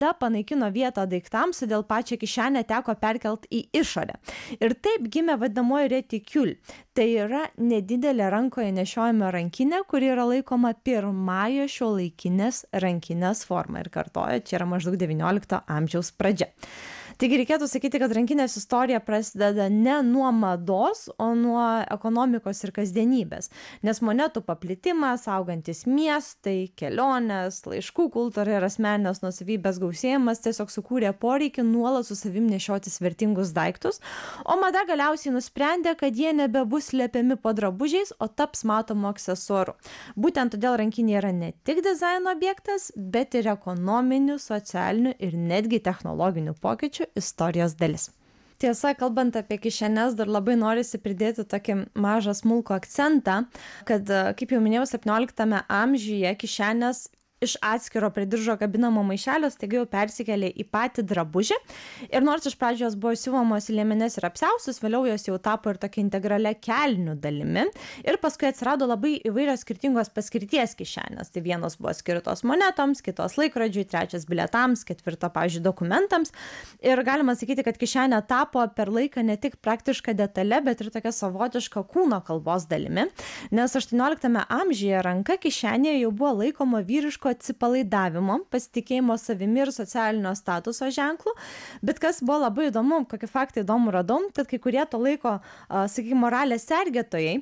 panaikino vietą daiktams, todėl pačią kišenę teko perkelt į išorę. Ir taip gimė vadinamoji reticule. Tai yra nedidelė rankoje nešiojama rankinė, kuri yra laikoma pirmąja šiuolaikinės rankinės forma. Ir kartoju, čia yra maždaug XIX amžiaus pradžia. Taigi reikėtų sakyti, kad rankinės istorija prasideda ne nuo mados, o nuo ekonomikos ir kasdienybės. Nes monetų paplitimas, augantis miestai, kelionės, laiškų kultūra ir asmeninės nuosavybės gausėjimas tiesiog sukūrė poreikį nuolat su savim nešiotis vertingus daiktus, o mada galiausiai nusprendė, kad jie nebebus slepiami po drabužiais, o taps matomu aksesuaru. Būtent todėl rankinė yra ne tik dizaino objektas, bet ir ekonominių, socialinių ir netgi technologinių pokyčių istorijos dalis. Tiesa, kalbant apie kišenes, dar labai norisi pridėti tokį mažą smulkų akcentą, kad, kaip jau minėjau, 17 amžiuje kišenės iš atskiro prie diržo kabinamo maišelio staiga jau persikėlė į patį drabužį. Ir nors iš pradžių jos buvo siuvamos į liemenes ir apsiaustus, vėliau jos jau tapo ir tokia integralia kelnių dalimi. Ir paskui atsirado labai įvairios skirtingos paskirties kišenės. Tai vienos buvo skirtos monetoms, kitos laikrodžiui, trečias bilietams, ketvirta, pavyzdžiui, dokumentams. Ir galima sakyti, kad kišenė tapo per laiką ne tik praktiška detale, bet ir tokia savotiška kūno kalbos dalimi. Nes 18 amžiuje ranka kišenėje jau buvo laikoma vyriško atsipalaidavimo, pasitikėjimo savimi ir socialinio statuso ženklų. Bet kas buvo labai įdomu, kokį faktą įdomu radom, kad kai kurie to laiko, sakykime, moralės sergėtojai,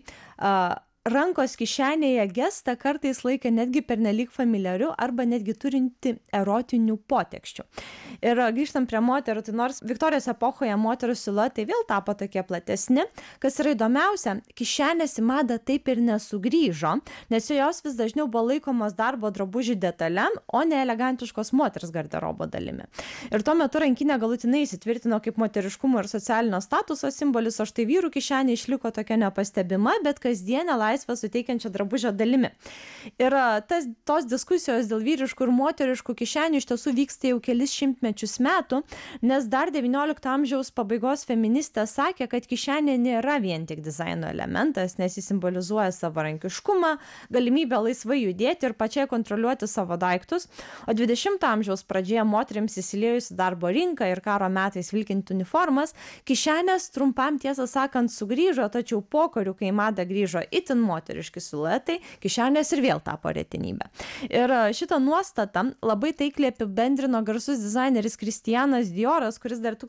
rankos kišenėje gestą kartais laikė netgi pernelyg familiariu arba netgi turinti erotinių poteksčių. Ir grįžtant prie moterų, tai nors Viktorijos epochoje moterų siluetai vėl tapo tokie platesni, kas yra įdomiausia, kišenės į madą taip ir nesugrįžo, nes jos vis dažniau buvo laikomos darbo drabužių detale, o ne elegantiškos moters garderobo dalimi. Ir tuo metu rankinė galutinai įsitvirtino kaip moteriškumo ir socialinio statuso simbolis, o štai vyrų kišenė išliko tokia nepastebima, bet kasdienė laisvę suteikiančio drabužio dalimi. Ir tos diskusijos dėl vyriškų ir moteriškų kišenių iš tiesų vyksta jau kelis šimtmečius metų, nes dar XIX amžiaus pabaigos feministė sakė, kad kišenė nėra vien tik dizaino elementas, nes jis simbolizuoja savarankiškumą, galimybę laisvai judėti ir pačiai kontroliuoti savo daiktus, o XX amžiaus pradžioje moterims įsiliejus į darbo rinką ir karo metais vilkinti uniformas, kišenės trumpam tiesą sakant sugrįžo, tačiau pokariu, kai į madą grįžo itin moteriški siluetai, kišenės ir vėl tapo retenybė. Ir šitą nuostatą labai taikliai apibendrino garsus dizaineris Kristianas Dioras, kuris dar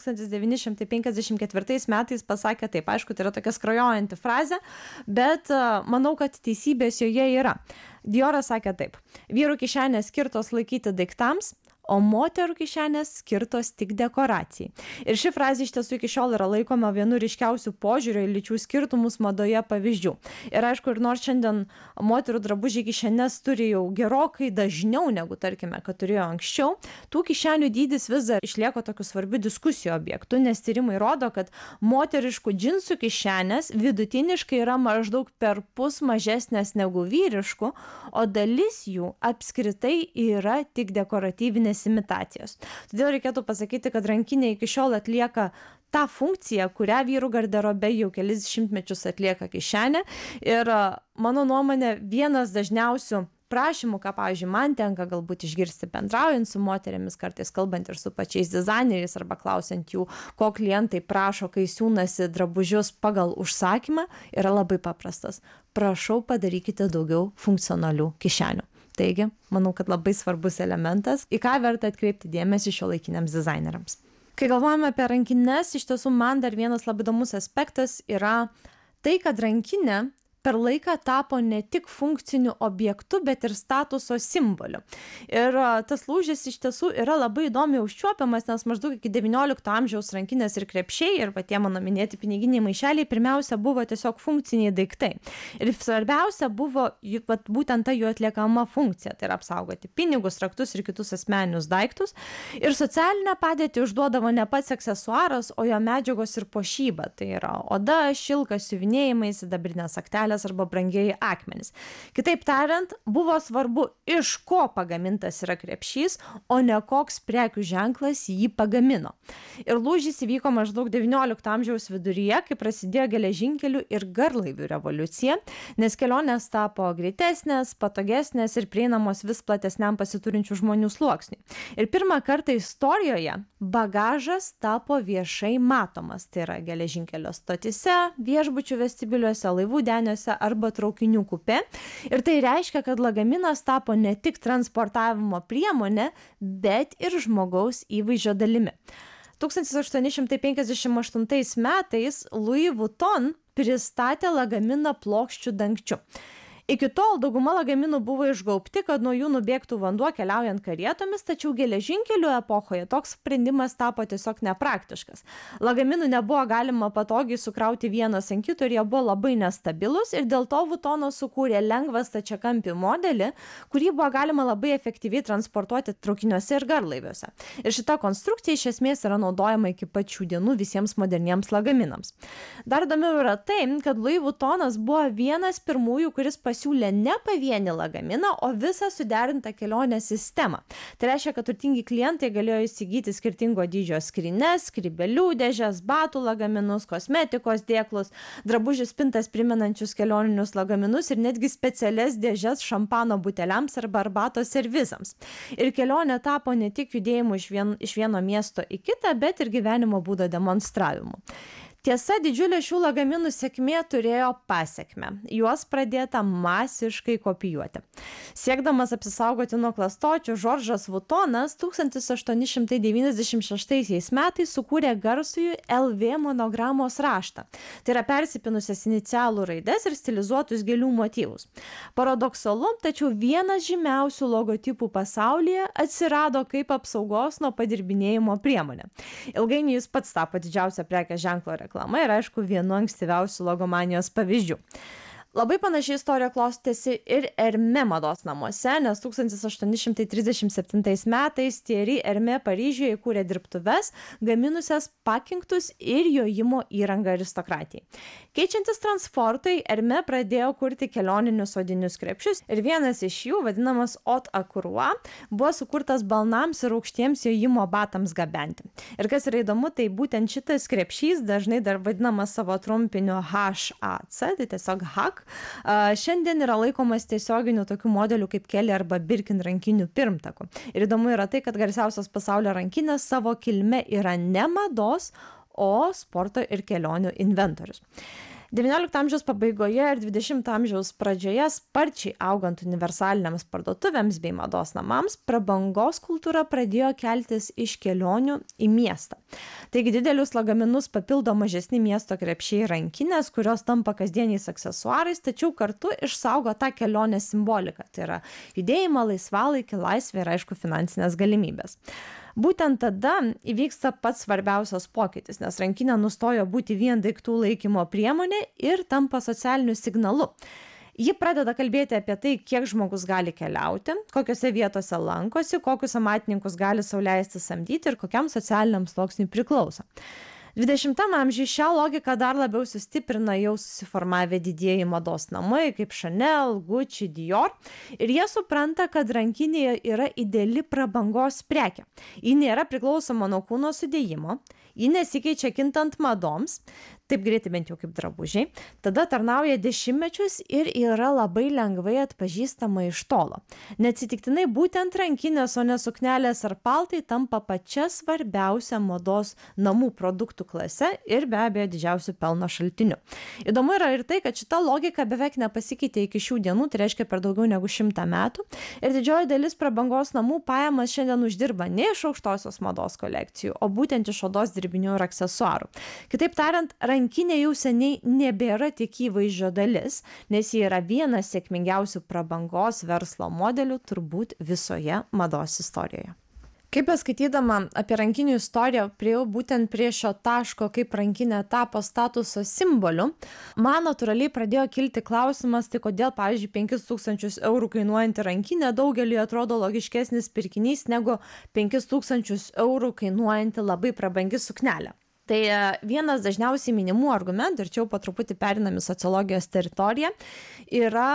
1954 metais pasakė taip, aišku, tai yra tokia skrajojanti frazė, bet manau, kad teisybės joje yra. Dioras sakė taip: vyrų kišenės skirtos laikyti daiktams, o moterų kišenės skirtos tik dekoracijai. Ir ši frazė iš tiesų iki šiol yra laikoma vienu ryškiausių požiūrio į lyčių skirtumus madoje pavyzdžių. Ir aišku, ir nors šiandien moterų drabužiai kišenės turi jau gerokai dažniau negu, tarkime, kad turėjo anksčiau, tų kišenių dydis vis dar išlieka tokiu svarbiu diskusijų objektu, nes tyrimai rodo, kad moteriškų džinsų kišenės vidutiniškai yra maždaug perpus mažesnės negu vyriškų, o dalis jų apskritai yra tik dekoratyvinės imitacijos. Todėl reikėtų pasakyti, kad rankinė iki šiol atlieka tą funkciją, kurią vyrų garderobe jau kelis šimtmečius atlieka kišenė. Ir mano nuomonė, vienas dažniausių prašymų, ką, pavyzdžiui, man tenka galbūt išgirsti bendraujant su moterimis, kartais kalbant ir su pačiais dizaineriais arba klausiant jų, ko klientai prašo, kai siūnasi drabužius pagal užsakymą, yra labai paprastas. Prašau, padarykite daugiau funkcionalių kišenių. Taigi, manau, kad labai svarbus elementas, į ką verta atkreipti dėmesį šiuolaikiniams dizaineriams. Kai galvojame apie rankines, iš tiesų man dar vienas labai įdomus aspektas yra tai, kad rankinė per laiką tapo ne tik funkciniu objektu, bet ir statuso simboliu. Ir tas lūžis iš tiesų yra labai įdomiai užčiuopiamas, nes maždaug iki XIX amžiaus rankinės ir krepšiai ir patie mano minėti piniginiai maišeliai pirmiausia buvo tiesiog funkciniai daiktai. Ir svarbiausia buvo būtent ta jų atliekama funkcija, tai yra apsaugoti pinigus, raktus ir kitus asmeninius daiktus. Ir socialinę padėtį užduodavo ne pats aksesuaras, o jo medžiagos ir puošyba. Tai yra oda, šilkas, siuvinėjimai, sidabrinės aktelės suknelės arba brangieji akmenys. Kitaip tariant, buvo svarbu, iš ko pagamintas yra krepšys, o ne koks prekių ženklas jį pagamino. Ir lūžis įvyko maždaug XIX amžiaus viduryje, kai prasidėjo geležinkelių ir garlaivių revoliucija, nes kelionės tapo greitesnės, patogesnės ir prieinamos vis platesniam pasiturinčių žmonių sluoksniui. Ir pirmą kartą istorijoje bagažas tapo viešai matomas, tai yra geležinkelio stotyse, viešbučių vestibiliuose, laivų deniuose arba traukinių kupė. Ir tai reiškia, kad lagaminas tapo ne tik transportavimo priemonė, bet ir žmogaus įvaizdžio dalimi. 1858 metais Louis Vuitton pristatė lagaminą plokščių dangčiu. Iki tol dauguma lagaminų buvo išgaubti, kad nuo jų nubėgtų vanduo keliaujant karietomis, tačiau geležinkelių epochoje toks sprendimas tapo tiesiog nepraktiškas. Lagaminų nebuvo galima patogiai sukrauti vienas ant kito ir jie buvo labai nestabilus ir dėl to Vuittonas sukūrė lengvą stačiakampį modelį, kurį buvo galima labai efektyviai transportuoti traukiniuose ir garlaiviuose. Ir šita konstrukcija iš esmės yra naudojama iki pat šių dienų visiems moderniems lagaminams. Dar įdomiau yra tai, kad Louis Vuittonas buvo vienas pirmųjų, kuris pasiūlė ne pavienį lagaminą, o visą suderintą kelionės sistemą. Tai reiškia, kad turtingi klientai galėjo įsigyti skirtingo dydžio skrynes, skrybėlių dėžes, batų lagaminus, kosmetikos dėklus, drabužių spintas primenančius kelioninius lagaminus ir netgi specialias dėžes šampano buteliams arba arbatos servisams. Ir kelionė tapo ne tik judėjimu iš vieno miesto į kitą, bet ir gyvenimo būdo demonstravimu. Tiesa, didžiulė šių lagaminų sėkmė turėjo pasekmę. Juos pradėta masiškai kopijuoti. Siekdamas apsisaugoti nuo klastočių, Žoržas Vuittonas 1896 metais sukūrė garsųjį LV monogramos raštą. Tai yra persipinusias inicialų raides ir stilizuotus gėlių motyvus. Paradoksalu, tačiau vienas žymiausių logotipų pasaulyje atsirado kaip apsaugos nuo padirbinėjimo priemonė. Ilgainiui jis pats tapo didžiausia prekės ženklo reklama ir aišku vienu ankstyviausių logomanijos pavyzdžių. Labai panaši istorija klostėsi ir Hermès mados namuose, nes 1837 metais Thierry Hermès Paryžiuje įkūrė dirbtuves, gaminusias pakinktus ir jojimo įrangą aristokratijai. Keičiantis transportui, Hermès pradėjo kurti kelioninius odinius krepšius ir vienas iš jų, vadinamas Haute à Courroies, buvo sukurtas balnams ir aukštiems jojimo batams gabenti. Ir kas yra įdomu, tai būtent šitas krepšys, dažnai dar vadinamas savo trumpiniu HAC, tai tiesiog HAC, šiandien yra laikomas tiesioginių tokių modelių kaip Kelly arba Birkin rankinių pirmtakų. Ir įdomu yra tai, kad garsiausios pasaulio rankinės savo kilme yra ne mados, o sporto ir kelionių inventorius. XIX amžiaus pabaigoje ir XX amžiaus pradžioje sparčiai augant universaliniams parduotuvėms bei mados namams, prabangos kultūra pradėjo keltis iš kelionių į miestą. Taigi didelius lagaminus papildo mažesni miesto krepšiai rankinės, kurios tampa kasdieniais aksesuarais, tačiau kartu išsaugo tą kelionės simboliką. Tai yra judėjimą, laisvalaikį, laisvę ir aišku finansinės galimybės. Būtent tada įvyksta pats svarbiausias pokytis, nes rankinė nustojo būti vien daiktų laikymo priemonė ir tampa socialiniu signalu. Ji pradeda kalbėti apie tai, kiek žmogus gali keliauti, kokiose vietose lankosi, kokius amatininkus gali sau leisti samdyti ir kokiam socialiniam sluoksniui priklauso. 20-am amžiuje šią logiką dar labiau sustiprina jau susiformavę didieji mados namai kaip Chanel, Gucci, Dior ir jie supranta, kad rankinė yra ideali prabangos prekė. Ji nėra priklausoma nuo kūno sudėjimo, ji nesikeičia kintant madoms, taip greitai bent jau kaip drabužiai, tada tarnauja dešimtmečius ir yra labai lengvai atpažįstama iš tolo. Neatsitiktinai būtent rankinės, o ne suknelės ar paltai tampa pačia svarbiausia mados namų produktų klase ir be abejo didžiausiu pelno šaltiniu. Įdomu yra ir tai, kad šita logika beveik nepasikeitė iki šių dienų, tai reiškia per daugiau negu 100 metų, ir didžioji dalis prabangos namų pajamas šiandien uždirba ne iš aukštosios mados kolekcijų, o būtent iš odos dirbinių ir aksesuarų. Kitaip tariant, rankinė jau seniai nebėra tik įvaizdžio dalis, nes ji yra vienas sėkmingiausių prabangos verslo modelių turbūt visoje mados istorijoje. Kaip beskaitydama apie rankinių istoriją, priėjau būtent prie šio taško, kaip rankinė tapo statuso simboliu, man natūraliai pradėjo kilti klausimas, tai kodėl, pavyzdžiui, 5000 eurų kainuojanti rankinė daugeliui atrodo logiškesnis pirkinys negu 5000 eurų kainuojanti labai prabangi suknelė. Tai vienas dažniausiai minimų argumentų, ir čia jau po truputį perinam į sociologijos teritoriją, yra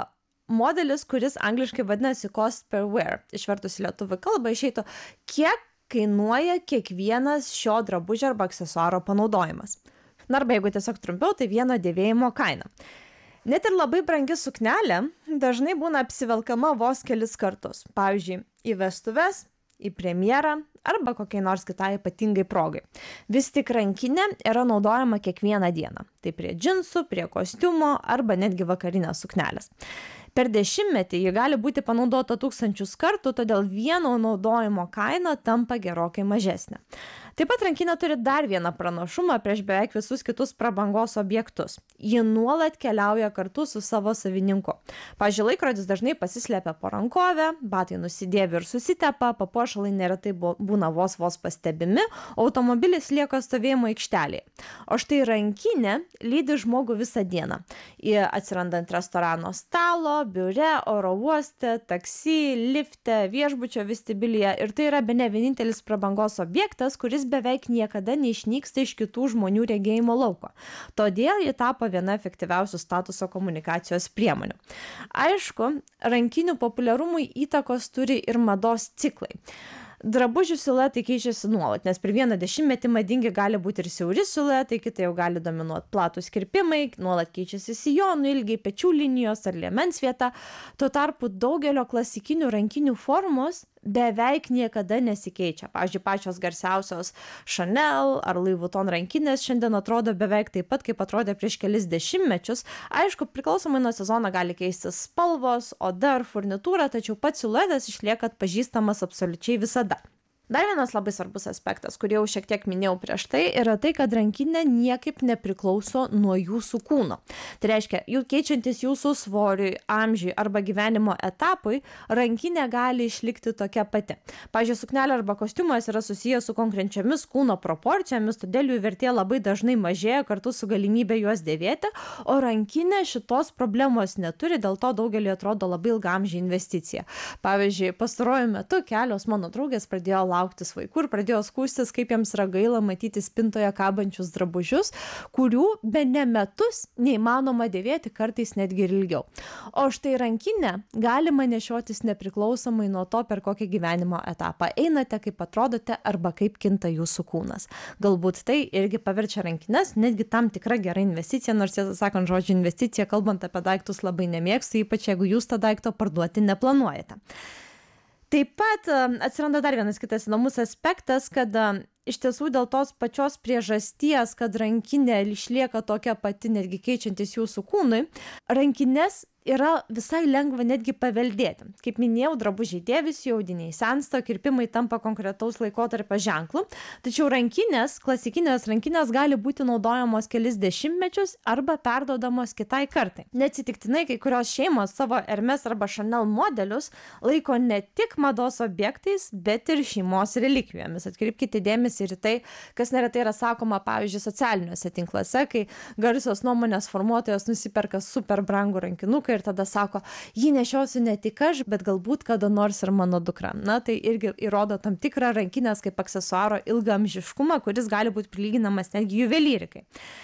modelis, kuris angliškai vadinasi cost per wear. Išvertus į lietuvių kalbą išeitų, kiek kainuoja kiekvienas šio drabužio arba aksesuaro panaudojimas. Na arba jeigu tiesiog trumpiau, tai vieno dėvėjimo kaina. Net ir labai brangi suknelė dažnai būna apsivelkama vos kelis kartus. Pavyzdžiui, į vestuves, į premjerą arba kokiai nors kitai ypatingai progai. Vis tik rankinė yra naudojama kiekvieną dieną. Tai prie džinsų, prie kostiumo arba netgi vakarinės suknelės. Per 10-metį ji gali būti panaudota 1000 kartų, todėl vieno naudojimo kaina tampa gerokai mažesnė. Taip pat rankinė turi dar vieną pranašumą prieš beveik visus kitus prabangos objektus. Ji nuolat keliauja kartu su savo savininku. Pavyzdžiui, laikrodis dažnai pasislepia po rankovę, batai nusidėvi ir susitepa, papuošalai neretai būna vos pastebimi, automobilis lieka stovėjimo aikštelėje. O štai rankinė lydi žmogų visą dieną. Ji atsirandant restorano stalo, biure, oro uoste, taksi, lifte, viešbučio vestibiulyje, ir tai yra bene vienintelis prabangos objektas, kuris beveik niekada neišnyksta iš kitų žmonių regėjimo lauko. Todėl ji tapo viena efektyviausių statuso komunikacijos priemonių. Aišku, rankinių populiarumui įtakos turi ir mados ciklai. Drabužių siluetai keičiasi nuolat, nes per vieną 10-metį madingi gali būti ir siauri siluetai, kitai jau gali dominuoti platūs kirpimai, nuolat keičiasi sijonų ilgiai, pečių linijos ar liemens vieta. Tuo tarpu daugelio klasikinių rankinių formos beveik niekada nesikeičia. Pavyzdžiui, pačios garsiausios Chanel ar Louis Vuitton rankinės šiandien atrodo beveik taip pat, kaip atrodė prieš kelis dešimtmečius. Aišku, priklausomai nuo sezono gali keistis spalvos, oda ar furnitūra, tačiau pats siluetas išlieka atpažįstamas absoliučiai visada. Dar vienas labai svarbus aspektas, kurį jau šiek tiek minėjau prieš tai, yra tai, kad rankinė niekaip nepriklauso nuo jūsų kūno. Tai reiškia, jau keičiantis jūsų svoriui, amžiui arba gyvenimo etapui, rankinė gali išlikti tokia pati. Pavyzdžiui, suknelė arba kostiumas yra susijęs su konkrečiomis kūno proporcijomis, todėl jų vertė labai dažnai mažėja kartu su galimybė juos dėvėti, o rankinė šitos problemos neturi, dėl to daugeliui atrodo labai ilgaamžė investicija. Pavyzdžiui, pastaruoju metu kelios mano draugės pradėjo lauktis vaikų ir pradėjo skųstis, kaip jiems yra gaila matyti spintoje kabančius drabužius, kurių bene metus neįmanoma dėvėti, kartais netgi ir ilgiau. O štai rankinę galima nešiotis nepriklausomai nuo to, per kokį gyvenimo etapą einate, kaip atrodote arba kaip kinta jūsų kūnas. Galbūt tai irgi paverčia rankines netgi tam tikra gera investicija, nors tiesą sakant, žodžio investicija, kalbant apie daiktus, labai nemėgstu, ypač jeigu jūs tą daiktą parduoti neplanuojate. Taip pat atsiranda dar vienas kitas įdomus aspektas, kad iš tiesų dėl tos pačios priežasties, kad rankinė išlieka tokia pati, netgi keičiantis jūsų kūnui, rankinės yra visai lengva netgi paveldėti. Kaip minėjau, drabužiai dėvisi, audiniai sensta, kirpimai tampa konkretaus laikotarpio ženklu, tačiau rankinės, klasikinės rankinės gali būti naudojamos kelis dešimtmečius arba perduodamos kitai kartai. Neatsitiktinai kai kurios šeimos savo Hermes arba Chanel modelius laiko ne tik mados objektais, bet ir šeimos relikvijomis. Atkreipkite dėmesį ir tai, kas neretai yra sakoma, pavyzdžiui, socialiniuose tinkluose, kai garsios nuomonės formuotojos nusiperka super brangų rankinuką ir tada sako, jį nešiosiu ne tik aš, bet galbūt kada nors ir mano dukra. Na, tai irgi įrodo tam tikrą rankinės kaip aksesuaro ilgaamžiškumą, kuris gali būti prilyginamas netgi juvelyrikai.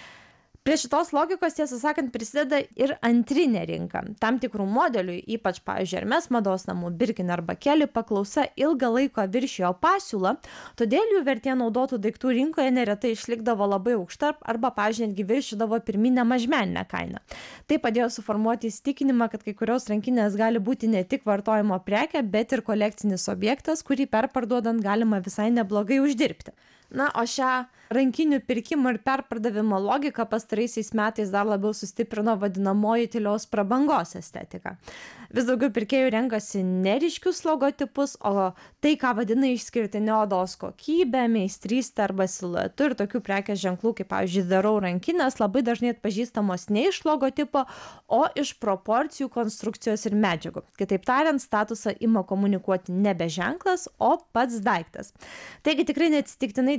Prie šitos logikos, tiesą sakant, prisideda ir antrinė rinka. Tam tikrų modelių, ypač, pavyzdžiui, Hermes mados namų, Birkin arba Kelly paklausa ilgą laiką viršijo pasiūlą, todėl jų vertė naudotų daiktų rinkoje neretai išlikdavo labai aukšta arba, pavyzdžiui, netgi viršydavo pirminę mažmeninę kainą. Tai padėjo suformuoti įsitikinimą, kad kai kurios rankinės gali būti ne tik vartojimo prekė, bet ir kolekcinis objektas, kurį perparduodant galima visai neblogai uždirbti. Na, o šią rankinių pirkimo ir perpardavimo logiką pastaraisiais metais dar labiau sustiprino vadinamoji tylios prabangos estetika. Vis daugiau pirkėjų renkasi neryškius logotipus, o tai, ką vadina išskirtinė odos kokybė, meistrystė arba siluetu, ir tokių prekės ženklų, kaip, pavyzdžiui, darau rankinės, labai dažnai atpažįstamos ne iš logotipo, o iš proporcijų, konstrukcijos ir medžiagų. Kitaip tariant, statusą ima komunikuoti nebe ženklas, o pats daiktas. Taigi tikrai neatsitiktinai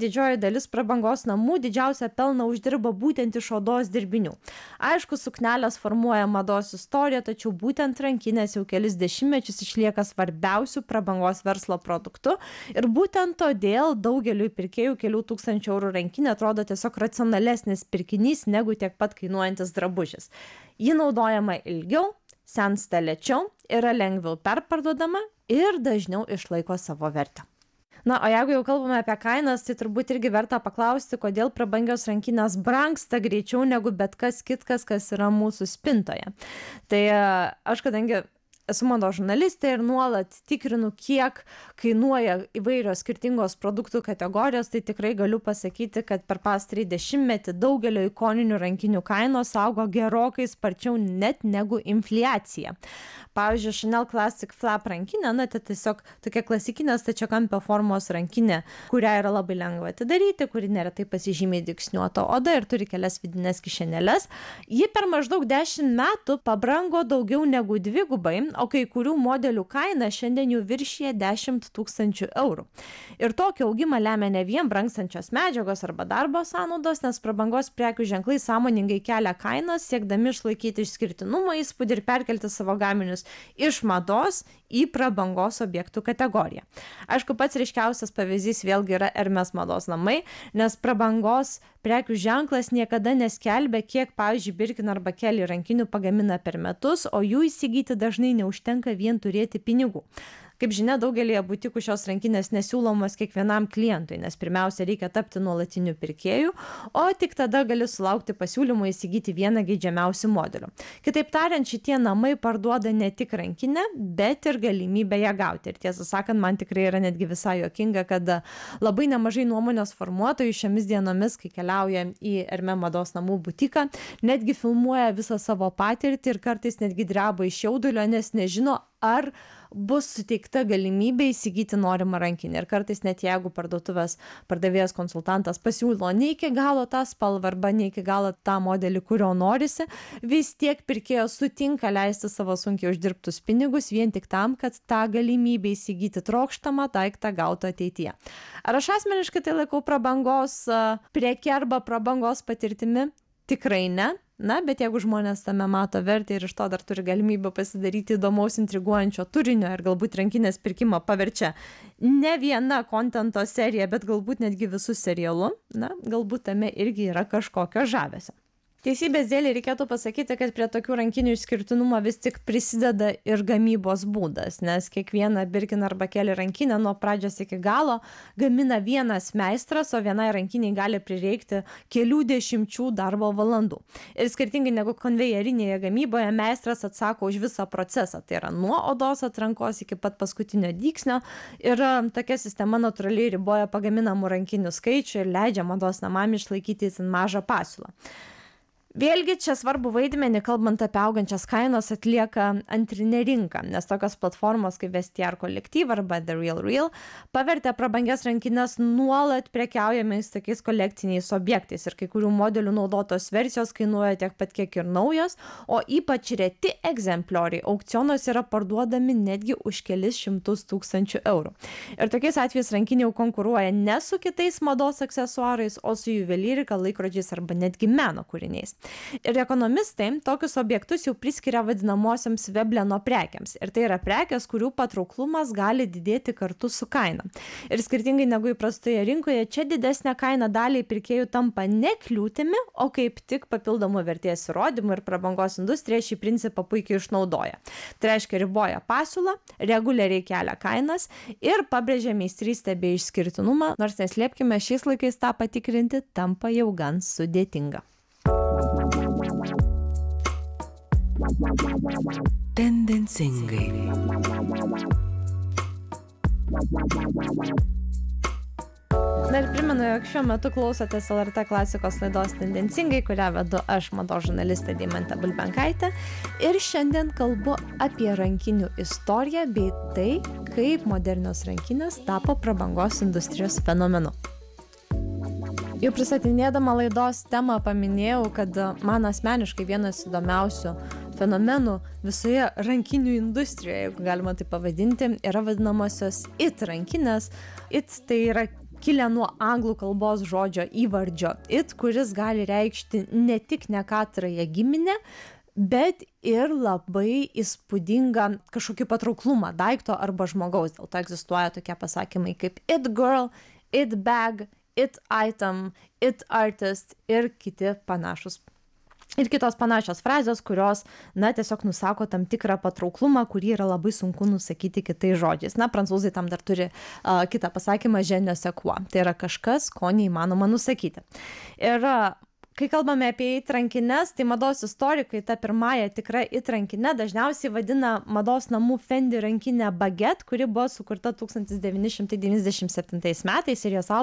didžioji dalis prabangos namų didžiausią pelną uždirba būtent iš odos dirbinių. Aišku, suknelės formuoja mados istoriją, tačiau būtent rankinės jau kelis dešimtmečius išlieka svarbiausių prabangos verslo produktu ir būtent todėl daugeliui pirkėjų kelių tūkstančių eurų rankinė atrodo tiesiog racionalesnis pirkinys negu tiek pat kainuojantis drabužis. Ji naudojama ilgiau, sensta lėčiau, yra lengviau perparduodama ir dažniau išlaiko savo vertę. Na, o jeigu jau kalbame apie kainas, tai turbūt irgi verta paklausti, kodėl prabangios rankinės brangsta greičiau negu bet kas kitkas, kas yra mūsų spintoje. Tai aš, kadangi esu mados žurnalistė ir nuolat tikrinu, kiek kainuoja įvairios skirtingos produktų kategorijos, tai tikrai galiu pasakyti, kad per pastarąjį dešimtmetį daugelio ikoninių rankinių kainos augo gerokai sparčiau net negu infliacija. Pavyzdžiui, Chanel Classic Flap rankinė, na, tai tiesiog tokia klasikinė stačiakampio formos rankinė, kurią yra labai lengva atidaryti, kuri neretai pasižymė dygsniuota oda ir turi kelias vidinės kišenėles. Ji per maždaug 10 metų pabrango daugiau negu dvigubai, o kai kurių modelių kaina šiandien jau viršyje 10 000 eurų. Ir tokį augimą lemia ne vien brangstančios medžiagos arba darbo sąnaudos, nes prabangos prekių ženklai sąmoningai kelia kainas, siekdami išlaikyti išskirtinumo įspūdį ir perkelti savo gaminius iš mados į prabangos objektų kategoriją. Aišku, pats ryškiausias pavyzdys vėlgi yra Hermes mados namai, nes prabangos prekių ženklas niekada neskelbia, kiek, pavyzdžiui, Birkin arba Kelly rankinių pagamina per metus, o jų įsigyti dažnai neužtenka vien turėti pinigų. Kaip žinia, daugelėje butikų šios rankinės nesiūlomos kiekvienam klientui, nes pirmiausia reikia tapti nuolatiniu pirkėju, o tik tada gali sulaukti pasiūlymų įsigyti vieną geidžiamiausių modelių. Kitaip tariant, šitie namai parduoda ne tik rankinę, bet ir galimybę ją gauti. Ir tiesą sakant, man tikrai yra netgi visai juokinga, kad labai nemažai nuomonės formuotojų šiomis dienomis, kai keliauja į Hermes mados namų butiką, netgi filmuoja visą savo patirtį ir kartais netgi dreba iš jaudulio, nes nežino, ar bus suteikta galimybė įsigyti norimą rankinę. Ir kartais net jeigu parduotuvės pardavėjas konsultantas pasiūlo ne iki galo tą spalvą arba ne iki galo tą modelį, kurio norisi, vis tiek pirkėjas sutinka leisti savo sunkiai uždirbtus pinigus vien tik tam, kad tą galimybę įsigyti trokštamą daiktą gautų ateityje. Ar aš asmeniškai tai laikau prabangos preke arba prabangos patirtimi? Tikrai ne. Na, bet jeigu žmonės tame mato vertę ir iš to dar turi galimybę pasidaryti įdomaus, intriguojančio turinio ir galbūt rankinės pirkimą paverčia ne viena kontento serija, bet galbūt netgi visų serialų, na, galbūt tame irgi yra kažkokio žavesio. Teisybės dėlei reikėtų pasakyti, kad prie tokių rankinių išskirtinumo vis tik prisideda ir gamybos būdas, nes kiekvieną Birkin arba Kelly rankinę nuo pradžios iki galo gamina vienas meistras, o vienai rankiniai gali prireikti kelių dešimčių darbo valandų. Ir skirtingai negu konvejerinėje gamyboje, meistras atsako už visą procesą, tai yra nuo odos atrankos iki pat paskutinio dygsnio, ir tokia sistema natūraliai riboja pagaminamų rankinių skaičių ir leidžia mados namam išlaikyti itin mažą pasiūlą. Vėlgi čia svarbu vaidmenį, kalbant apie augančias kainos, atlieka antrinė rinka, nes tokios platformos kaip Vestiaire Collective arba The Real Real pavertė prabangias rankinės nuolat prekiaujamais tokiais kolekciniais objektais ir kai kurių modelių naudotos versijos kainuoja tiek pat kiek ir naujos, o ypač reti egzemplioriai aukcionuose yra parduodami netgi už kelis šimtus tūkstančių eurų. Ir tokiais atvejais rankiniai jau konkuruoja ne su kitais mados aksesuarais, o su juvelyrika, laikrodžiais arba netgi meno kūriniais. Ir ekonomistai tokius objektus jau priskiria vadinamosioms Vebleno prekiams. Ir tai yra prekės, kurių patrauklumas gali didėti kartu su kaina. Ir skirtingai negu įprastoje rinkoje, čia didesnė kaina daliai pirkėjų tampa ne kliūtimi, o kaip tik papildomų vertės įrodymų, ir prabangos industrija šį principą puikiai išnaudoja. Tai reiškia, riboja pasiūlą, reguliariai kelia kainas ir pabrėžia meistrystę bei išskirtinumą, nors neslėpkime, šiais laikais tą patikrinti tampa jau gan sudėtinga. Tendencingai. Na ir primenu, jog šiuo metu klausotės LRT klasikos laidos Tendencingai, kurią vedu aš, mados žurnalistė Deimantė Bulbenkaitė. Ir šiandien kalbu apie rankinių istoriją bei tai, kaip modernios rankinės tapo prabangos industrijos fenomenu. Jau pristatinėdama laidos temą paminėjau, kad man asmeniškai vienas įdomiausių fenomenų visoje rankinių industrijoje, jeigu galima tai pavadinti, yra vadinamosios IT rankinės. IT tai yra kilę nuo anglų kalbos žodžio įvardžio it, kuris gali reikšti ne tik nekatrąją giminę, bet ir labai įspūdingą kažkokį patrauklumą daikto arba žmogaus. Dėl to egzistuoja tokie pasakymai kaip it girl, it bag, it item, it artist ir kiti panašus. Ir kitos panašios frazės, kurios, tiesiog nusako tam tikrą patrauklumą, kurį yra labai sunku nusakyti kitais žodžiais. Prancūzai tam dar turi kitą pasakymą je ne sais quoi. Tai yra kažkas, ko neįmanoma nusakyti. Ir kai kalbame apie it rankines, tai mados istorikai tą pirmąją tikrą it rankinę dažniausiai vadina mados namų Fendi rankinę Baguette, kuri buvo sukurta 1997 metais ir jos